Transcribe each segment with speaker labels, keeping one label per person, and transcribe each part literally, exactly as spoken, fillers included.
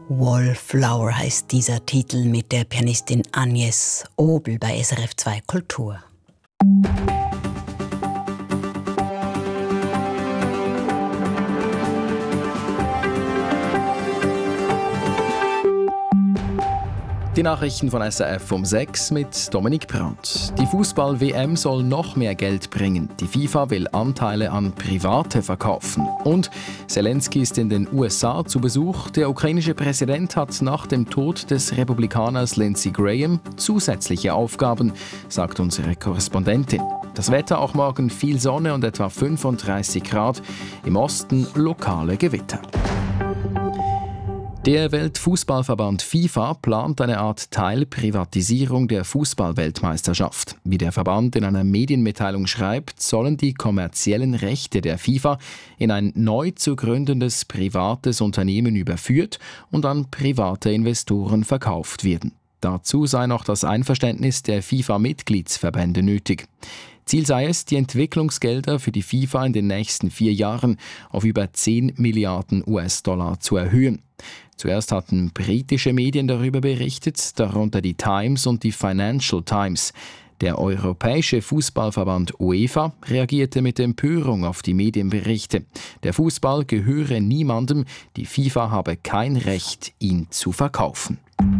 Speaker 1: Wallflower heißt dieser Titel mit der Pianistin Agnes Obel bei S R F zwei Kultur.
Speaker 2: Die Nachrichten von S R F um sechs mit Dominik Brandt. Die Fußball-W M soll noch mehr Geld bringen. Die FIFA will Anteile an Private verkaufen. Und Zelensky ist in den U S A zu Besuch. Der ukrainische Präsident hat nach dem Tod des Republikaners Lindsey Graham zusätzliche Aufgaben, sagt unsere Korrespondentin. Das Wetter auch morgen viel Sonne und etwa fünfunddreißig Grad. Im Osten lokale Gewitter. Der Weltfußballverband FIFA plant eine Art Teilprivatisierung der Fußballweltmeisterschaft. Wie der Verband in einer Medienmitteilung schreibt, sollen die kommerziellen Rechte der FIFA in ein neu zu gründendes privates Unternehmen überführt und an private Investoren verkauft werden. Dazu sei noch das Einverständnis der FIFA-Mitgliedsverbände nötig. Ziel sei es, die Entwicklungsgelder für die FIFA in den nächsten vier Jahren auf über zehn Milliarden U S-Dollar zu erhöhen. Zuerst hatten britische Medien darüber berichtet, darunter die Times und die Financial Times. Der Europäische Fußballverband UEFA reagierte mit Empörung auf die Medienberichte. Der Fußball gehöre niemandem, die FIFA habe kein Recht, ihn zu verkaufen.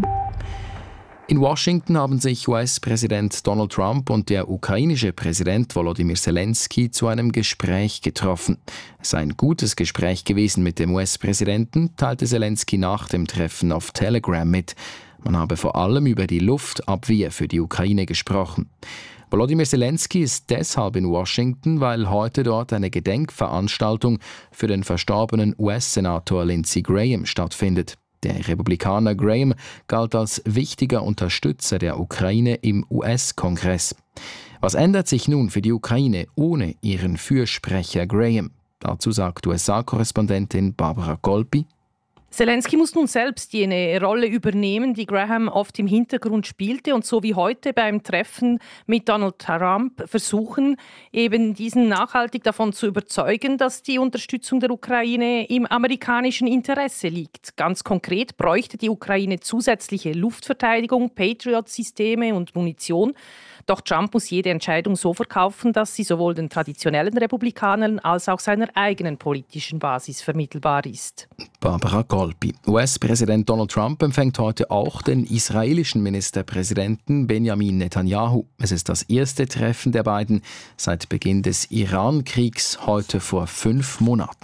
Speaker 2: In Washington haben sich U S-Präsident Donald Trump und der ukrainische Präsident Volodymyr Zelensky zu einem Gespräch getroffen. Es sei ein gutes Gespräch gewesen mit dem U S-Präsidenten, teilte Zelensky nach dem Treffen auf Telegram mit. Man habe vor allem über die Luftabwehr für die Ukraine gesprochen. Volodymyr Zelensky ist deshalb in Washington, weil heute dort eine Gedenkveranstaltung für den verstorbenen U S-Senator Lindsey Graham stattfindet. Der Republikaner Graham galt als wichtiger Unterstützer der Ukraine im U S-Kongress. Was ändert sich nun für die Ukraine ohne ihren Fürsprecher Graham? Dazu sagt U S A-Korrespondentin Barbara Golpi.
Speaker 3: Zelensky muss nun selbst jene Rolle übernehmen, die Graham oft im Hintergrund spielte und so wie heute beim Treffen mit Donald Trump versuchen, eben diesen nachhaltig davon zu überzeugen, dass die Unterstützung der Ukraine im amerikanischen Interesse liegt. Ganz konkret bräuchte die Ukraine zusätzliche Luftverteidigung, Patriot-Systeme und Munition. Doch Trump muss jede Entscheidung so verkaufen, dass sie sowohl den traditionellen Republikanern als auch seiner eigenen politischen Basis vermittelbar ist.
Speaker 2: Barbara Golpi. U S-Präsident Donald Trump empfängt heute auch den israelischen Ministerpräsidenten Benjamin Netanyahu. Es ist das erste Treffen der beiden seit Beginn des Iran-Kriegs, heute vor fünf Monaten.